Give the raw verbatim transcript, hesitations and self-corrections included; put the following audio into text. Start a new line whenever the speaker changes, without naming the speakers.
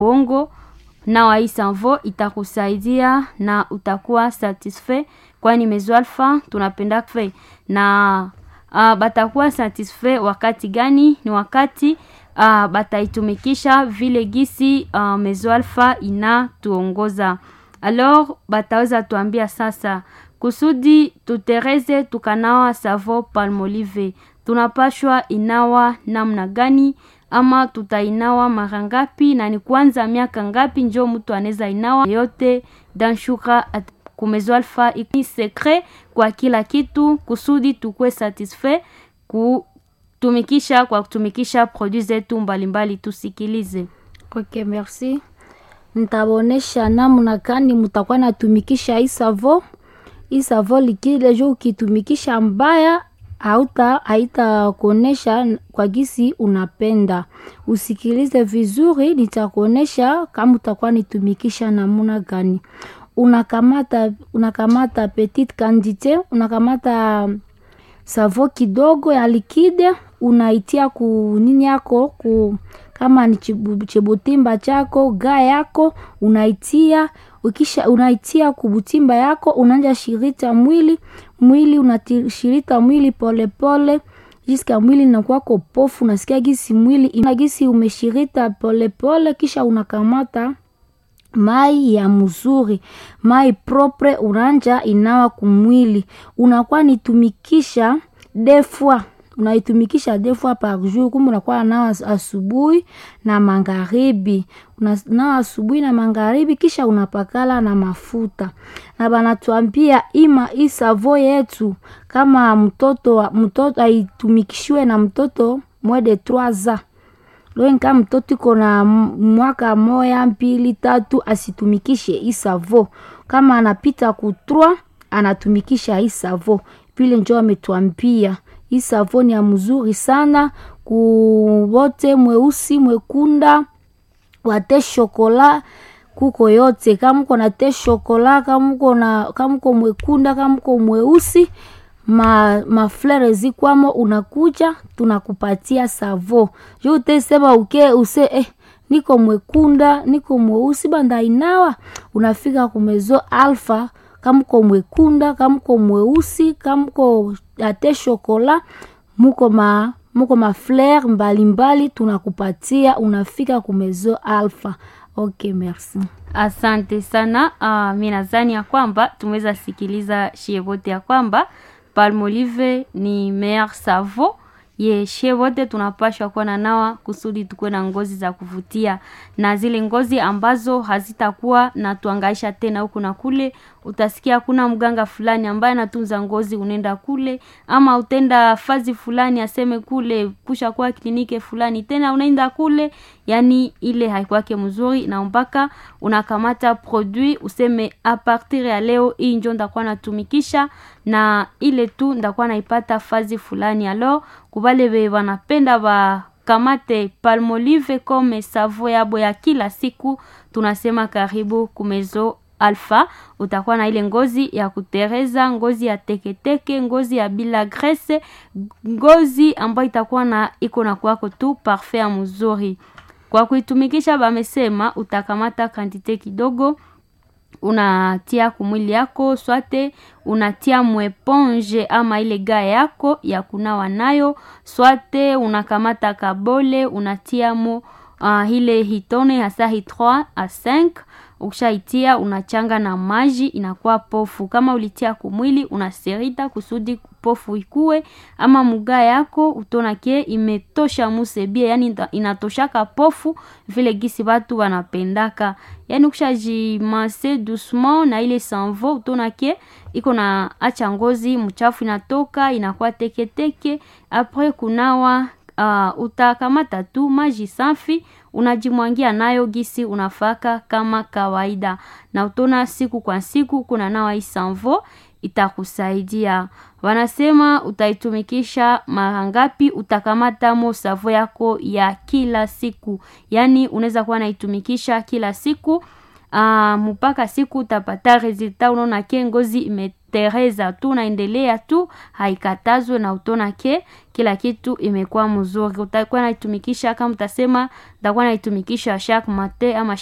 uongo na wa isanvo itakusaidia na utakuwa satisfait, kwani Maison Alpha tunapenda kwe na uh, batakuwa satisfait wakati gani? Ni wakati uh, bataitumikisha vile gisi uh, Maison Alpha inatuongoza. Alors bataweza tuambia sasa, kusudi tutereze tukanawa savo Palmolive, tunapashwa inawa namna gani, ama tutainawa mara ngapi, na ni kwanza miaka ngapi njo mtu anaweza inawa yote? Danshuka ku Maison Alpha ni secret kwa kila kitu, kusudi tukwe satisfait kutumikisha kwa kutumikisha produits zetu mbalimbali. Tusikilize.
Okay, merci. Nitabonesha namna gani mtakuwa natumikisha hii savo. Hii savo likile jo ukitumikisha mbaya hauta haita kuonesha kwa gisi unapenda. Usikilize vizuri, nitakuonesha kama utakuwa nitumikisha namna gani. Unakamata unakamata petite quantité, unakamata savo kidogo ya likide, unaitia ku nini yako, ku kama ni chebutimba chako, ga yako, unaitia, ukisha unaitia kubutimba yako, unaanza shirita mwili, mwili unashirita mwili pole pole, jiska mwili inakuwa kopofu, unasikia gisi mwili inagisi umeshirita pole pole, kisha unakamata mai ya mzuri, mai propre, uranja inawa kumwili. Unakuwa nitumikisha defwa, unaitumikisha defwa par jour, kumbe unakuwa nawa asubuhi na magharibi. Unawa asubuhi na magharibi, kisha unapakala na mafuta. Na banatuambia ima isavo yetu kama mtoto mtoto aitumikishwe na mtoto mwede trois ans. Leo kama mtoto kona mwaka moya mbili tatu asitumikishe isavo. Kama anapita ku trois anatumikisha isavo. Vile njoo ametuambia isavo ni ya mzuri sana ku wote, mweusi, mwekunda, wate shokola, kuko yote. Kama uko na te shokola, kama uko na kama uko mwekunda, kama uko mweusi, ma ma fleur zikwamo, unakuja tunakupatia savo. Jo utesema uke use eh niko mwekunda, niko mweusi banda inawa, unafika ku Maison Alpha. Kama uko mwekunda, kama uko mweusi, kama uko ate shokola, muko ma muko ma fleur mbalimbali tunakupatia, unafika ku Maison Alpha. Okay, merci.
Asante sana. Uh, mimi nadhani ya kwamba tumeweza sikiliza shie wote ya kwamba Palmolive ni meilleur savon. Ye shie wote tunapashwa kuwa na nawa kusudi tukue na ngozi za kuvutia, na zile ngozi ambazo hazitakuwa na tuangaisha tena huku na kule. Utasikia kuna mganga fulani ambaye anatunza ngozi, unenda kule, ama utenda fazi fulani aseme kule kusha kwa klinike fulani tena unaenda kule, yani ile haikwake mzuri. Na mpaka unakamata produit useme a partir ya leo hii ndio ndakuwa natumikisha na ile tu ndakuwa naipata fazi fulani. Alors kubale be wanapenda ba kamate Palmolive comme savo yabo ya kila siku, tunasema karibu ku Maison Alpha. Utakuwa na ile ngozi ya kutereza, ngozi ya teketeke, ngozi ya bila graisse, ngozi ambayo itakuwa na iko na kwako tu parfait mzuri. Kwa kuitumikisha bamesema utakamata quantité kidogo, unatia kumwili yako, swate unatia mweponge ama ile ga yako ya kunawa nayo, swate unakamata kabole unatia mo uh, ile hitone hasa hi trois à cinq. Ukishaitia unachanga na maji, inakuwa pofu. Kama ulitia kumwili unaserita kusudi pofu ikue, ama muga yako utona ke imetosha musebia, yani inatoshaka pofu vile gisi watu wanapendaka. Yani ukishajimase doucement na ile sanvo, utona ke iko na acha ngozi mchafu inatoka, inakuwa teke teke. Après kunawa uh, utakamata tu maji safi unajimwangia nayo gisi unafaka kama kawaida, na utona siku kwa siku kuna nawa isanvo itakusaidia. Wanasema utaitumikisha mara ngapi? Utakamata mo savo yako ya kila siku, yani unaweza kuwa naitumikisha kila siku uh, mpaka siku utapata resulta, unaona ke ngozi ime tereza tu naendelea tu, haikatazwe na utona ke kila kitu imekuwa mzuri. Utakuwa naitumikisha kama utasema nitakuwa naitumikisha chaque matin ama